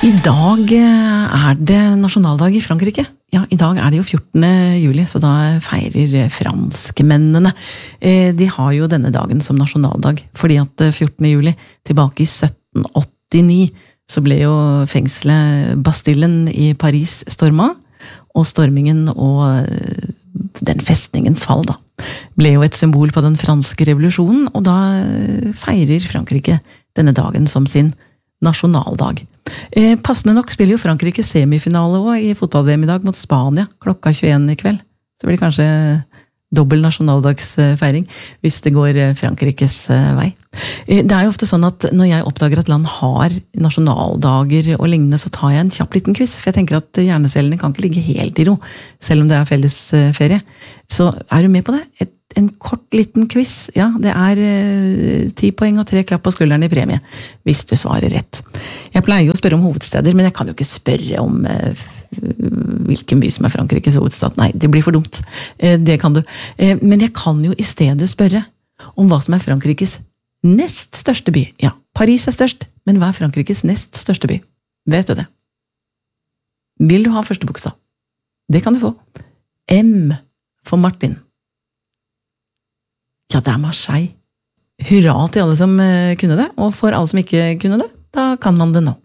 I dag det nasjonaldag I Frankrike. Ja, I dag det jo 14. juli, så da feirer franskmennene. De har jo denne dagen som nasjonaldag, fordi at 14. juli, tilbake I 1789, så ble jo fengselet Bastillen I Paris stormet, og stormingen og den festningens fall da, ble jo et symbol på den franske revolusjonen, og da feirer Frankrike denne dagen som sin nasjonaldag. Passende nok spiller jo Frankrike semifinale også I fotball-VM I dag mot Spania klokka 21 I kveld. Så blir det kanskje dobbel nasjonaldagsfeiring hvis det går Frankrikes vei. Det jo ofte sånn at når jeg oppdager at land har nasjonaldager og lignende, så tar jeg en kjapp liten quiz, for jeg tenker at hjernecellene kan ikke ligge helt I ro, selv om det felles ferie. Så du med på det? En kort liten quiz, ja, det 10 poeng og 3 klapp på skulderen I premie, hvis du svarer rett. Jeg pleier jo å spørre om hovedsteder, men jeg kan jo ikke spørre om hvilken by som Frankrikes hovedstad. Nei, det blir for dumt. Det kan du. Men jeg kan jo I stedet spørre om hva som Frankrikes nest største by. Ja, Paris størst, men hva Frankrikes nest største by? Vet du det? Vil du ha første bokstav? Det kan du få. M for Martin. Ja, det Marseille. Hurra til alle som kunne det, og for alle som ikke kunne det, da kan man det nå.